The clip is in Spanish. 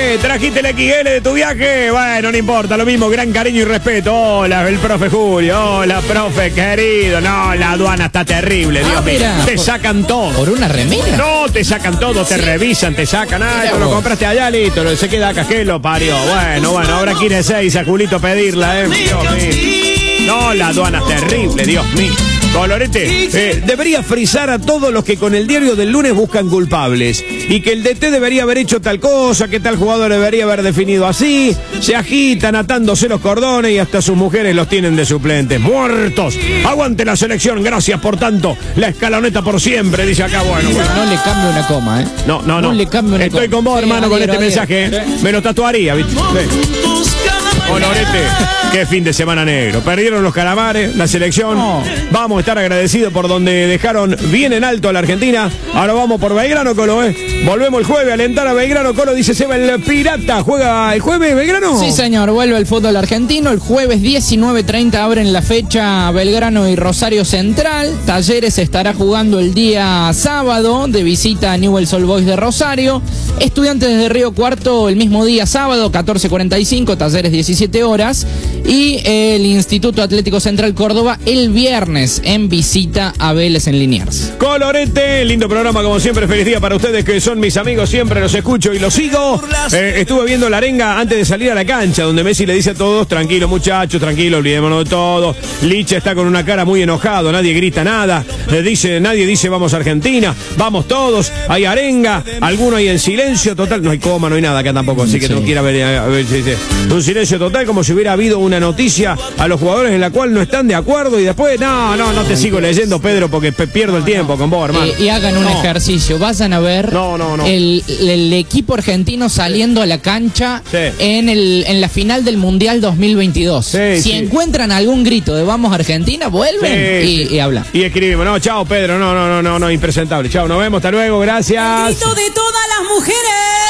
¿Qué? ¿Trajiste el XL de tu viaje? Bueno, no importa, lo mismo, gran cariño y respeto. Hola, el profe Julio. Hola, profe querido. No, la aduana está terrible, Dios mío. Te sacan todo. ¿Por una remera? No, te sacan todo, te revisan, te sacan. Ay, tú lo compraste allá, listo, se queda acá, que lo parió. Bueno, ahora quiere 6 a Julito pedirla, Dios mío. No, la aduana es terrible, Dios mío. Colorete, debería frisar a todos los que con el diario del lunes buscan culpables y que el DT debería haber hecho tal cosa, que tal jugador debería haber definido así. Se agitan atándose los cordones y hasta sus mujeres los tienen de suplentes. ¡Muertos! Aguante la selección, gracias por tanto. La escaloneta por siempre, dice acá. Bueno. No le cambio una coma, ¿eh? No. le cambio una Estoy coma. con vos, hermano, con este mensaje. Me lo tatuaría, ¿viste? Colorete, qué fin de semana negro. Perdieron los calamares, la selección. No. Vamos a estar agradecidos por donde dejaron bien en alto a la Argentina. Ahora vamos por Belgrano, Colo, Volvemos el jueves a alentar a Belgrano, Colo, dice Seba, el Pirata. ¿Juega el jueves Belgrano? Sí, señor, vuelve el fútbol argentino. El jueves 19:30 abren la fecha Belgrano y Rosario Central. Talleres estará jugando el día sábado de visita a Newell's Old Boys de Rosario. Estudiantes de Río Cuarto el mismo día sábado, 14:45, Talleres 17 horas. Y el Instituto Atlético Central Córdoba el viernes en visita a Vélez en Liniers. Colorete, lindo programa como siempre. Feliz día para ustedes que son mis amigos, siempre los escucho y los sigo. Estuve viendo la arenga antes de salir a la cancha, donde Messi le dice a todos, tranquilo muchachos, tranquilo, olvidémonos de todo. Licha está con una cara muy enojado, nadie grita nada, nadie dice vamos Argentina, vamos todos, hay arenga, alguno hay en silencio total, no hay coma, no hay nada acá tampoco, así que no quiera ver si dice un silencio total, como si hubiera habido una noticia a los jugadores en la cual no están de acuerdo y después, no te sigo leyendo, Pedro, porque pierdo el tiempo con vos, hermano. Y hagan un ejercicio, vayan a ver el equipo argentino saliendo a la cancha en la final del Mundial 2022. Si encuentran algún grito de vamos Argentina, vuelven y hablan. Y escribimos, chao Pedro, no, impresentable. Chao, nos vemos, hasta luego, gracias. El grito de todas las mujeres.